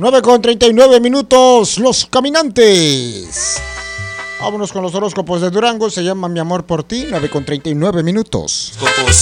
9:39, los caminantes. Vámonos con los horóscopos de Durango. Se llama Mi amor por ti, 9:39. Horóscopos